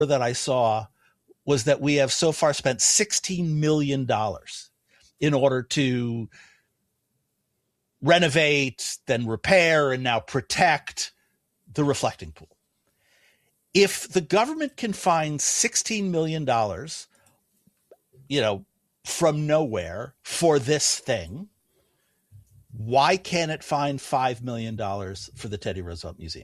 that I saw was that we have so far spent $16 million in order to renovate, then repair, and now protect the reflecting pool. If the government can find $16 million, from nowhere for this thing, why can't it find $5 million for the Teddy Roosevelt Museum?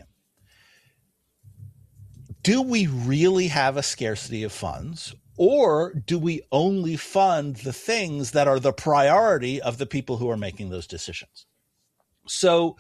Do we really have a scarcity of funds, or do we only fund the things that are the priority of the people who are making those decisions? So,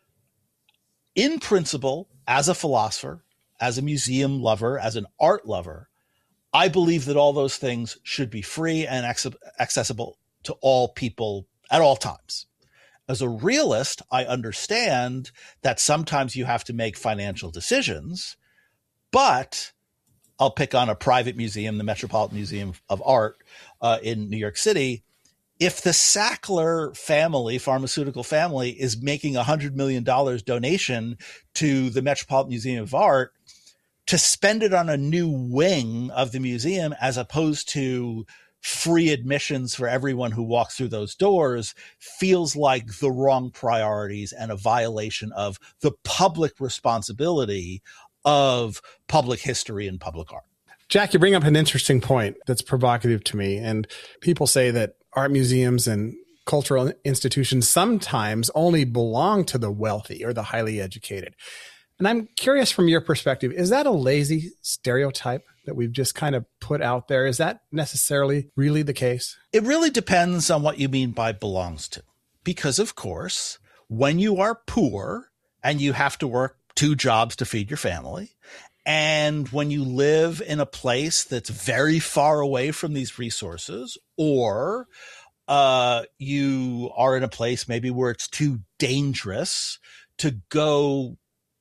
in principle, as a philosopher, as a museum lover, as an art lover, I believe that all those things should be free and accessible to all people at all times. As a realist, I understand that sometimes you have to make financial decisions, but I'll pick on a private museum, the Metropolitan Museum of Art in New York City. If the Sackler family, pharmaceutical family, is making $100 million donation to the Metropolitan Museum of Art to spend it on a new wing of the museum as opposed to free admissions for everyone who walks through those doors, feels like the wrong priorities and a violation of the public responsibility of public history and public art. Jack, you bring up an interesting point that's provocative to me. And people say that art museums and cultural institutions sometimes only belong to the wealthy or the highly educated. And I'm curious from your perspective, is that a lazy stereotype that we've just kind of put out there? Is that necessarily really the case? It really depends on what you mean by belongs to. Because, of course, when you are poor and you have to work 2 jobs to feed your family, and when you live in a place that's very far away from these resources, or you are in a place maybe where it's too dangerous to go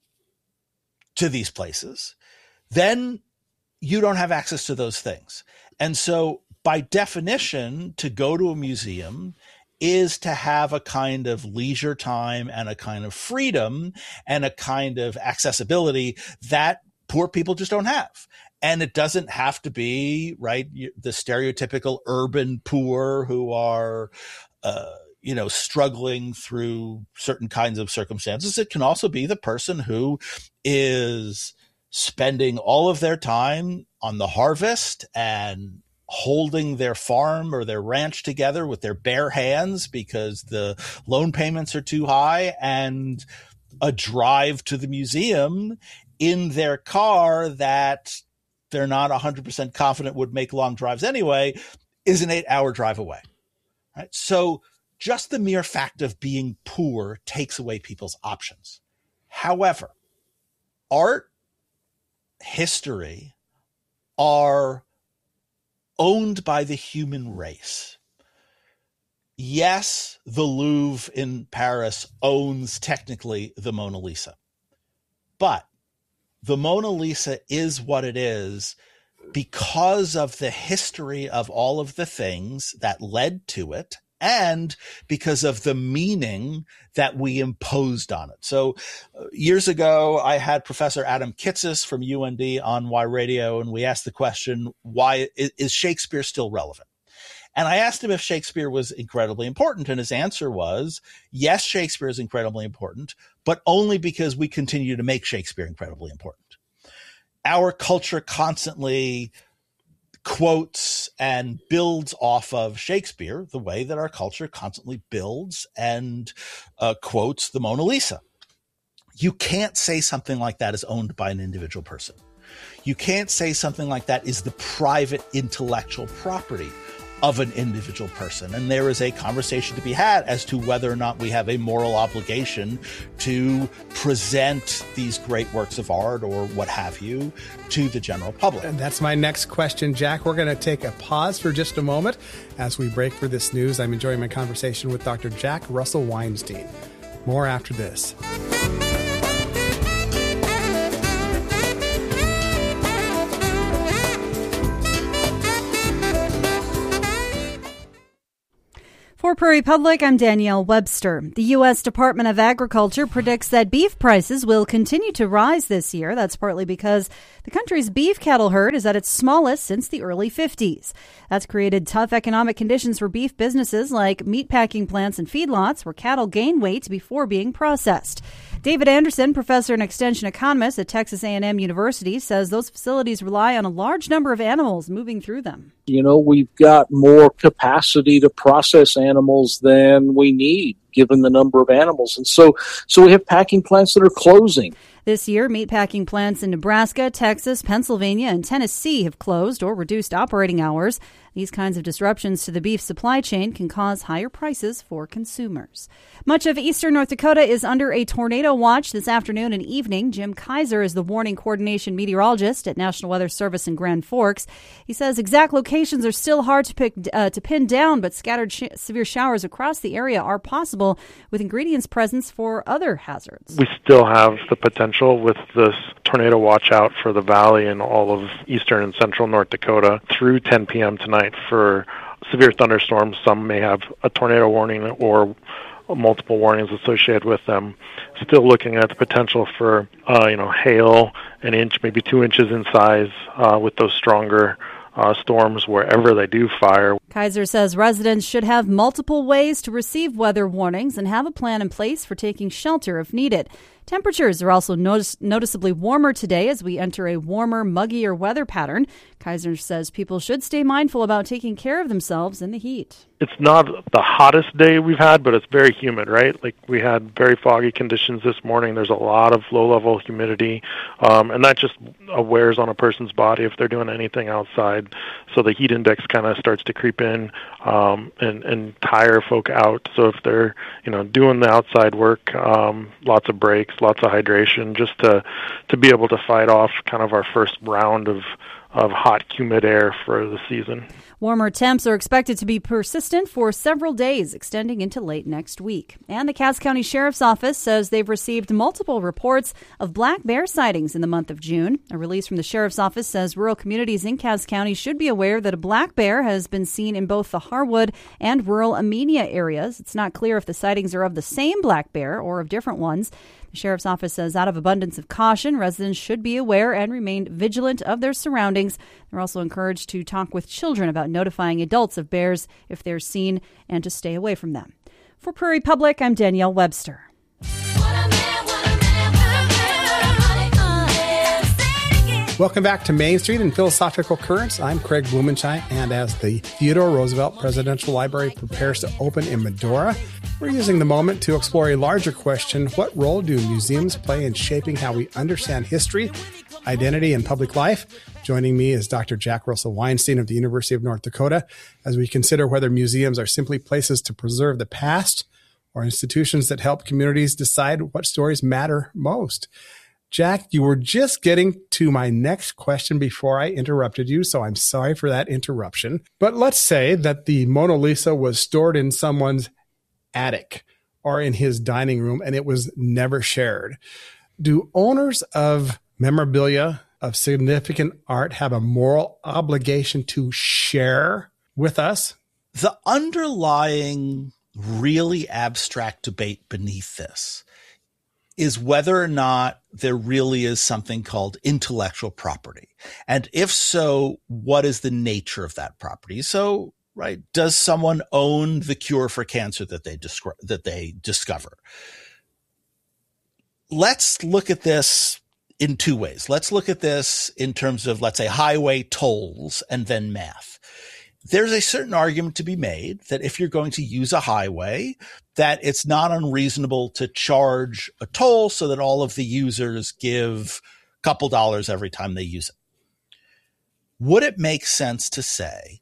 to these places, then you don't have access to those things. And so by definition, to go to a museum is to have a kind of leisure time and a kind of freedom and a kind of accessibility that poor people just don't have. And it doesn't have to be, right, the stereotypical urban poor who are, struggling through certain kinds of circumstances. It can also be the person who is spending all of their time on the harvest and holding their farm or their ranch together with their bare hands because the loan payments are too high, and a drive to the museum in their car that they're not 100% confident would make long drives anyway is an 8-hour drive away. Right? So just the mere fact of being poor takes away people's options. However, art, history are owned by the human race. Yes, the Louvre in Paris owns technically the Mona Lisa, but the Mona Lisa is what it is because of the history of all of the things that led to it, and because of the meaning that we imposed on it. So years ago, I had Professor Adam Kitsis from UND on Y Radio, and we asked the question, why is Shakespeare still relevant? And I asked him if Shakespeare was incredibly important, and his answer was, yes, Shakespeare is incredibly important, but only because we continue to make Shakespeare incredibly important. Our culture constantly quotes and builds off of Shakespeare the way that our culture constantly builds and quotes the Mona Lisa. You can't say something like that is owned by an individual person. You can't say something like that is the private intellectual property of an individual person. And there is a conversation to be had as to whether or not we have a moral obligation to present these great works of art or what have you to the general public. And that's my next question, Jack. We're going to take a pause for just a moment as we break for this news. I'm enjoying my conversation with Dr. Jack Russell Weinstein. More after this. For Prairie Public, I'm Danielle Webster. The U.S. Department of Agriculture predicts that beef prices will continue to rise this year. That's partly because the country's beef cattle herd is at its smallest since the early 50s. That's created tough economic conditions for beef businesses like meatpacking plants and feedlots where cattle gain weight before being processed. David Anderson, professor and extension economist at Texas A&M University, says those facilities rely on a large number of animals moving through them. We've got more capacity to process animals than we need, given the number of animals. And so we have packing plants that are closing. This year, meatpacking plants in Nebraska, Texas, Pennsylvania, and Tennessee have closed or reduced operating hours. These kinds of disruptions to the beef supply chain can cause higher prices for consumers. Much of eastern North Dakota is under a tornado watch this afternoon and evening. Jim Kaiser is the warning coordination meteorologist at National Weather Service in Grand Forks. He says exact locations are still hard to pin down, but scattered severe showers across the area are possible with ingredients present for other hazards. We still have the potential with this tornado watch out for the valley and all of eastern and central North Dakota through 10 p.m. tonight for severe thunderstorms. Some may have a tornado warning or multiple warnings associated with them. Still looking at the potential for hail, an inch, maybe 2 inches in size with those stronger storms wherever they do fire. Kaiser says residents should have multiple ways to receive weather warnings and have a plan in place for taking shelter if needed. Temperatures are also noticeably warmer today as we enter a warmer, muggier weather pattern. Kaiser says people should stay mindful about taking care of themselves in the heat. It's not the hottest day we've had, but it's very humid, right? Like we had very foggy conditions this morning. There's a lot of low-level humidity, and that just wears on a person's body if they're doing anything outside. So the heat index kind of starts to creep in and tire folk out. So if they're doing the outside work, lots of breaks, lots of hydration, just to be able to fight off kind of our first round of hot, humid air for the season. Warmer temps are expected to be persistent for several days, extending into late next week. And the Cass County Sheriff's Office says they've received multiple reports of black bear sightings in the month of June. A release from the Sheriff's Office says rural communities in Cass County should be aware that a black bear has been seen in both the Harwood and rural Amenia areas. It's not clear if the sightings are of the same black bear or of different ones. The Sheriff's Office says out of abundance of caution, residents should be aware and remain vigilant of their surroundings. They're also encouraged to talk with children about notifying adults of bears if they're seen and to stay away from them. For Prairie Public, I'm Danielle Webster. Welcome back to Main Street and Philosophical Currents. I'm Craig Blumenschein, and as the Theodore Roosevelt Presidential Library prepares to open in Medora, we're using the moment to explore a larger question: what role do museums play in shaping how we understand history, identity, and public life? Joining me is Dr. Jack Russell Weinstein of the University of North Dakota as we consider whether museums are simply places to preserve the past or institutions that help communities decide what stories matter most. Jack, you were just getting to my next question before I interrupted you, so I'm sorry for that interruption. But let's say that the Mona Lisa was stored in someone's attic or in his dining room and it was never shared. Do owners of memorabilia, of significant art, have a moral obligation to share with us? The underlying really abstract debate beneath this is whether or not there really is something called intellectual property. And if so, what is the nature of that property? So, right, does someone own the cure for cancer that they discover? Let's look at this in two ways. Let's look at this in terms of, let's say, highway tolls and then math. There's a certain argument to be made that if you're going to use a highway, that it's not unreasonable to charge a toll so that all of the users give a couple dollars every time they use it. Would it make sense to say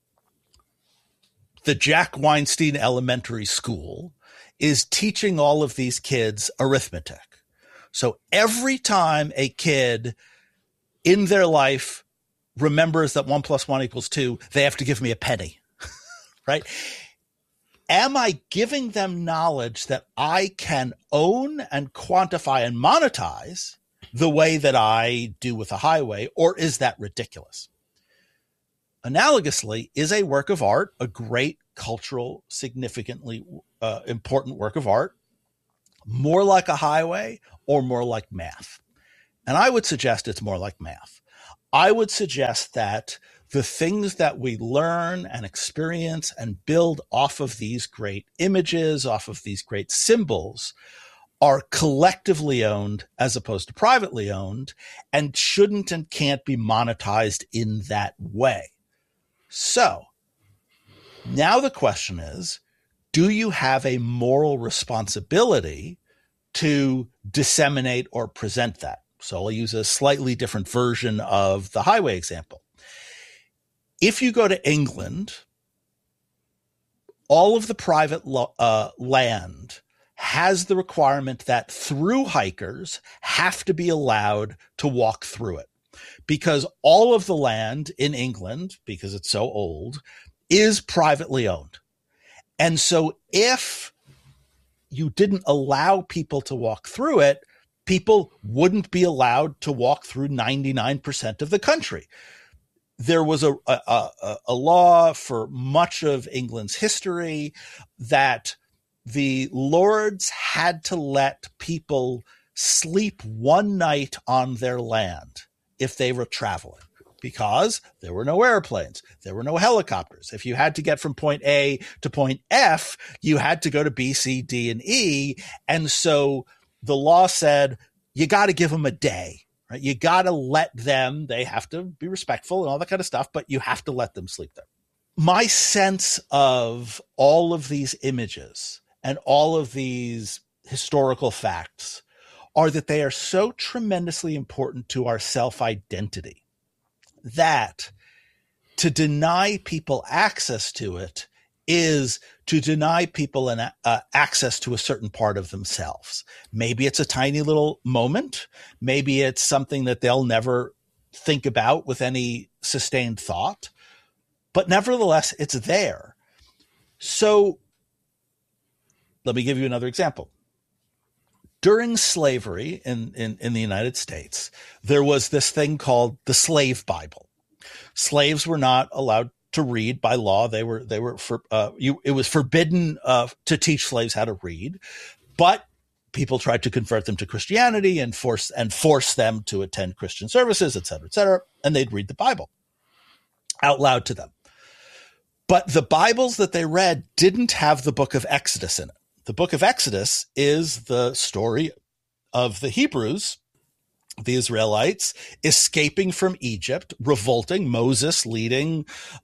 the Jack Weinstein Elementary School is teaching all of these kids arithmetic? So every time a kid in their life remembers that 1 + 1 = 2, they have to give me a penny, right? Am I giving them knowledge that I can own and quantify and monetize the way that I do with a highway, or is that ridiculous? Analogously, is a work of art a great cultural, significantly important work of art, more like a highway or more like math? And I would suggest it's more like math. I would suggest that the things that we learn and experience and build off of these great images, off of these great symbols, are collectively owned as opposed to privately owned, and shouldn't and can't be monetized in that way. So now the question is, do you have a moral responsibility to disseminate or present that? So I'll use a slightly different version of the highway example. If you go to England, all of the private land has the requirement that through hikers have to be allowed to walk through it, because all of the land in England, because it's so old, is privately owned. And so if you didn't allow people to walk through it, people wouldn't be allowed to walk through 99% of the country. There was a law for much of England's history that the lords had to let people sleep one night on their land if they were traveling, because there were no airplanes, there were no helicopters. If you had to get from point A to point F, you had to go to B, C, D, and E. And so the law said, you got to give them a day, right? You got to let them, they have to be respectful and all that kind of stuff, but you have to let them sleep there. My sense of all of these images and all of these historical facts are that they are so tremendously important to our self-identity that to deny people access to it is to deny people an access to a certain part of themselves. Maybe it's a tiny little moment. Maybe it's something that they'll never think about with any sustained thought. But nevertheless, it's there. So let me give you another example. During slavery in the United States, there was this thing called the Slave Bible. Slaves were not allowed to read by law. It was forbidden to teach slaves how to read, but people tried to convert them to Christianity and force them to attend Christian services, et cetera, and they'd read the Bible out loud to them. But the Bibles that they read didn't have the book of Exodus in it. The book of Exodus is the story of the Hebrews, the Israelites, escaping from Egypt, revolting, Moses leading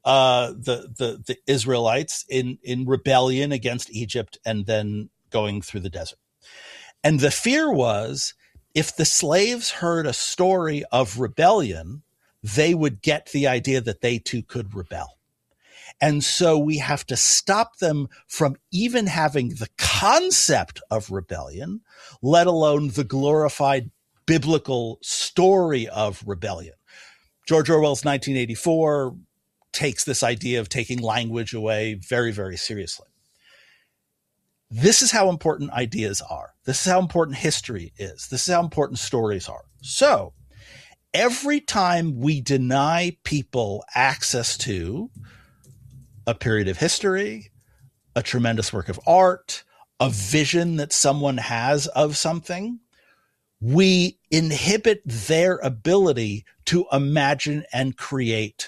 the Israelites in rebellion against Egypt, and then going through the desert. And the fear was, if the slaves heard a story of rebellion, they would get the idea that they too could rebel. And so we have to stop them from even having the concept of rebellion, let alone the glorified biblical story of rebellion. George Orwell's 1984 takes this idea of taking language away very, very seriously. This is how important ideas are. This is how important history is. This is how important stories are. So every time we deny people access to a period of history, a tremendous work of art, a vision that someone has of something, we inhibit their ability to imagine and create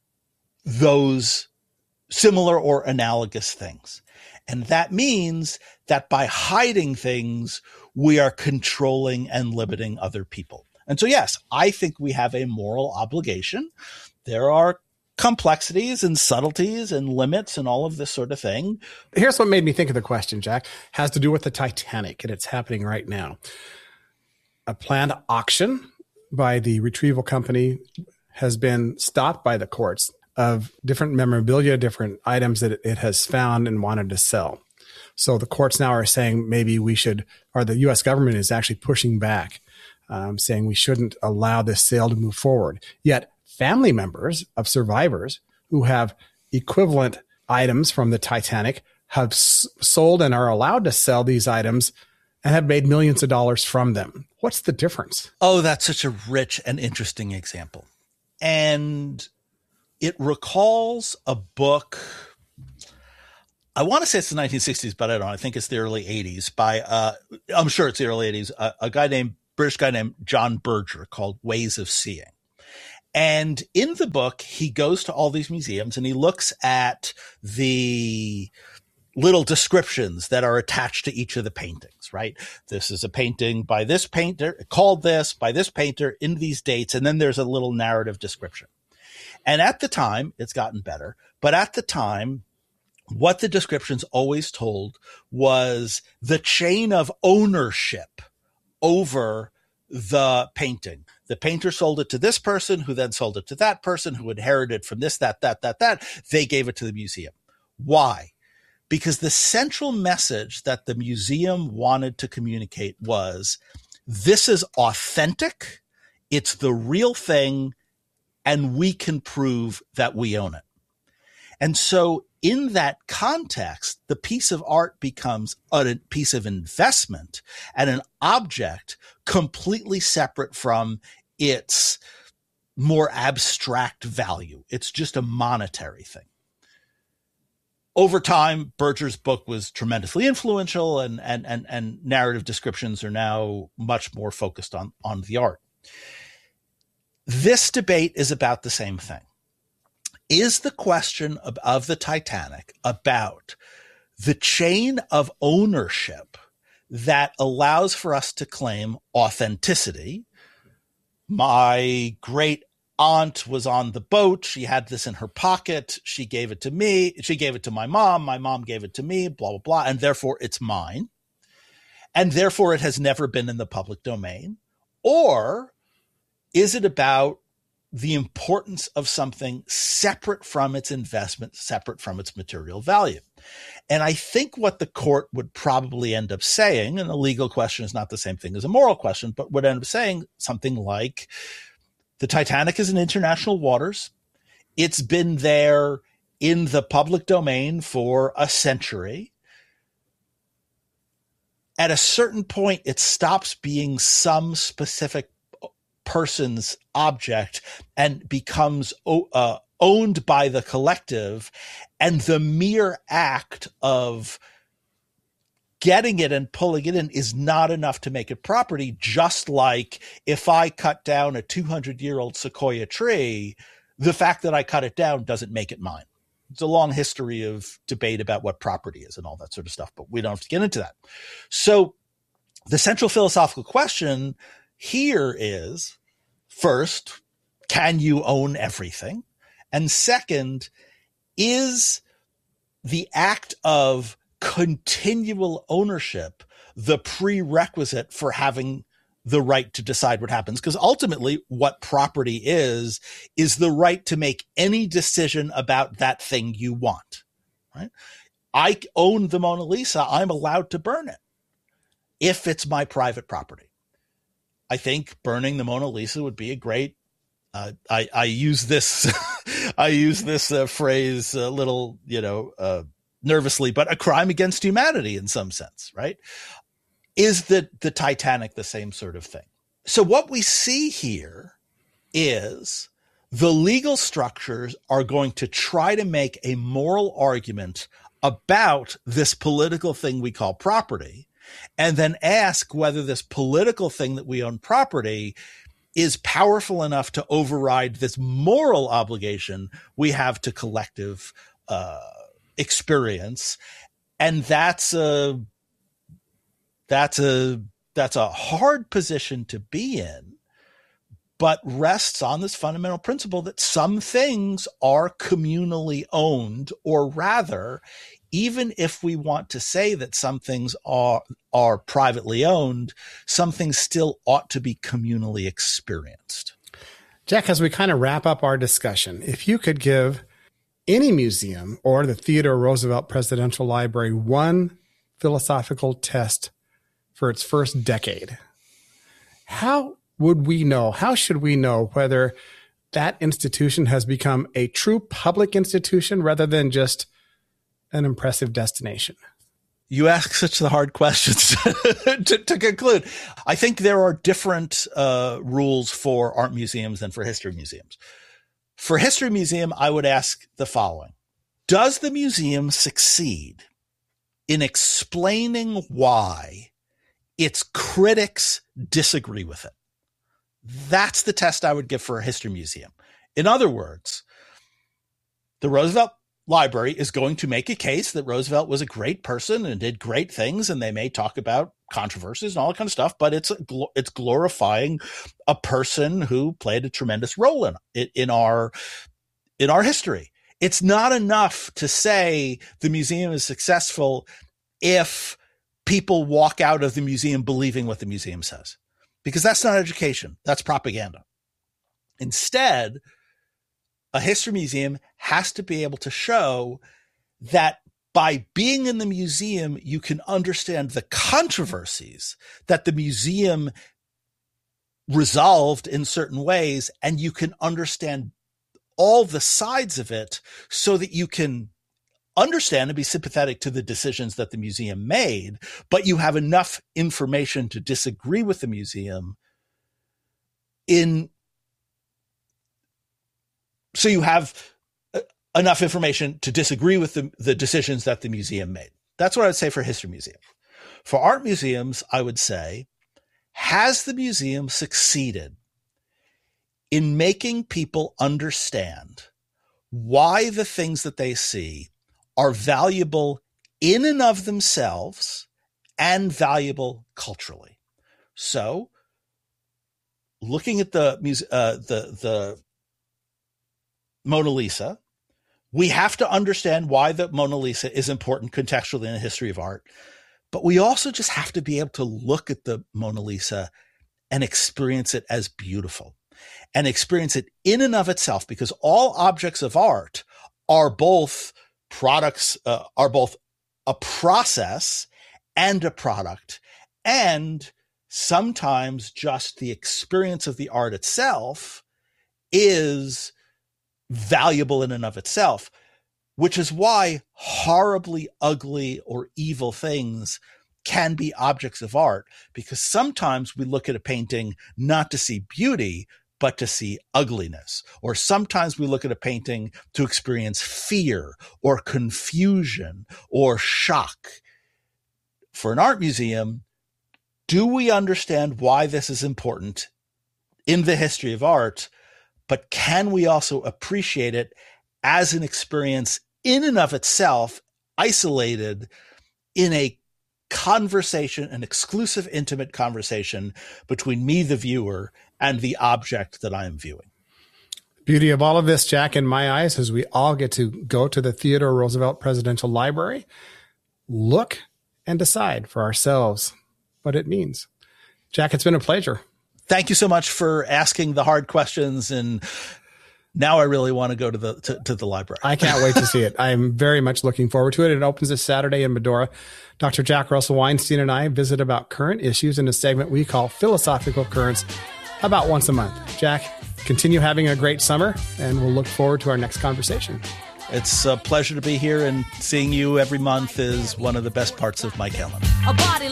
those similar or analogous things. And that means that by hiding things, we are controlling and limiting other people. And so, yes, I think we have a moral obligation. There are complexities and subtleties and limits and all of this sort of thing. Here's what made me think of the question, Jack. It has to do with the Titanic, and it's happening right now. A planned auction by the retrieval company has been stopped by the courts of different memorabilia, different items that it has found and wanted to sell. So the courts now are saying maybe we should, or the U.S. government is actually pushing back, saying we shouldn't allow this sale to move forward. Yet family members of survivors who have equivalent items from the Titanic have sold and are allowed to sell these items and have made millions of dollars from them. What's the difference? Oh, that's such a rich and interesting example. And it recalls a book. I want to say it's the 1960s, but I don't know. I think it's the early 80s by, I'm sure it's the early 80s, British guy named John Berger, called Ways of Seeing. And in the book, he goes to all these museums and he looks at the little descriptions that are attached to each of the paintings, right? This is a painting by this painter, called this by this painter in these dates. And then there's a little narrative description. And at the time, it's gotten better, but at the time, what the descriptions always told was the chain of ownership over the painting. The painter sold it to this person, who then sold it to that person, who inherited from this, that. They gave it to the museum. Why? Because the central message that the museum wanted to communicate was, this is authentic, it's the real thing, and we can prove that we own it. And so in that context, the piece of art becomes a piece of investment and an object completely separate from its more abstract value. It's just a monetary thing. Over time, Berger's book was tremendously influential, and narrative descriptions are now much more focused on the art. This debate is about the same thing. Is the question of the Titanic about the chain of ownership that allows for us to claim authenticity? My great aunt was on the boat. She had this in her pocket. She gave it to me. She gave it to my mom. My mom gave it to me, blah, blah, blah. And therefore it's mine. And therefore it has never been in the public domain. Or is it about the importance of something separate from its investment, separate from its material value? And I think what the court would probably end up saying, and a legal question is not the same thing as a moral question, but would end up saying something like, the Titanic is in international waters. It's been there in the public domain for a century. At a certain point, it stops being some specific person's object and becomes owned by the collective, and the mere act of getting it and pulling it in is not enough to make it property. Just like if I cut down a 200-year-old sequoia tree, the fact that I cut it down doesn't make it mine. It's a long history of debate about what property is and all that sort of stuff, but we don't have to get into that. So the central philosophical question here is, first, can you own everything? And second, is the act of continual ownership the prerequisite for having the right to decide what happens? Because ultimately what property is the right to make any decision about that thing you want, right? I own the Mona Lisa. I'm allowed to burn it if it's my private property. I think burning the Mona Lisa would be a great, I use this, phrase a little, nervously, but a crime against humanity in some sense, right? Is the Titanic the same sort of thing? So what we see here is the legal structures are going to try to make a moral argument about this political thing we call property, and then ask whether this political thing that we own property is powerful enough to override this moral obligation we have to collective experience. And that's a hard position to be in, but rests on this fundamental principle that some things are communally owned, or rather, even if we want to say that some things are privately owned, some things still ought to be communally experienced. Jack, as we kind of wrap up our discussion, if you could give any museum or the Theodore Roosevelt Presidential Library one philosophical test for its first decade, how would we know, how should we know whether that institution has become a true public institution rather than just an impressive destination? You ask such the hard questions to conclude. I think there are different rules for art museums than for history museums. For history museum, I would ask the following. Does the museum succeed in explaining why its critics disagree with it. That's the test I would give for a history museum. In other words, the Roosevelt Library is going to make a case that Roosevelt was a great person and did great things, and they may talk about controversies and all that kind of stuff, but it's glorifying a person who played a tremendous role in our history. It's not enough to say the museum is successful if people walk out of the museum believing what the museum says, because that's not education. That's propaganda. Instead, a history museum has to be able to show that by being in the museum, you can understand the controversies that the museum resolved in certain ways, and you can understand all the sides of it so that you can understand and be sympathetic to the decisions that the museum made, but you have enough information to disagree with the museum so you have enough information to disagree with the decisions that the museum made. That's what I would say for a history museum. For art museums, I would say, has the museum succeeded in making people understand why the things that they see are valuable in and of themselves and valuable culturally? So, looking at the Mona Lisa, we have to understand why the Mona Lisa is important contextually in the history of art, but we also just have to be able to look at the Mona Lisa and experience it as beautiful and experience it in and of itself, because all objects of art are both products, are both a process and a product, and sometimes just the experience of the art itself is valuable in and of itself, which is why horribly ugly or evil things can be objects of art, because sometimes we look at a painting not to see beauty, but to see ugliness. Or sometimes we look at a painting to experience fear or confusion or shock. For an art museum, do we understand why this is important in the history of art? But can we also appreciate it as an experience in and of itself, isolated in a conversation, an exclusive, intimate conversation between me, the viewer, and the object that I am viewing? Beauty of all of this, Jack, in my eyes, is we all get to go to the Theodore Roosevelt Presidential Library, look and decide for ourselves what it means. Jack, it's been a pleasure. Thank you so much for asking the hard questions. And now I really want to go to the library. I can't wait to see it. I'm very much looking forward to it. It opens this Saturday in Medora. Dr. Jack Russell Weinstein and I visit about current issues in a segment we call Philosophical Currents, about once a month. Jack, continue having a great summer, and we'll look forward to our next conversation. It's a pleasure to be here, and seeing you every month is one of the best parts of my calendar.